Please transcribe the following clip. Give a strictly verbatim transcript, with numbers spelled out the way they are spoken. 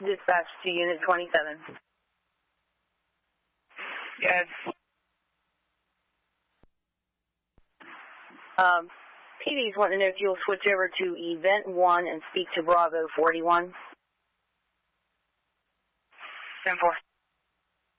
Dispatch to Unit twenty-seven. Yes. Um, P D's want to know if you'll switch over to Event one and speak to Bravo forty-one. ten four.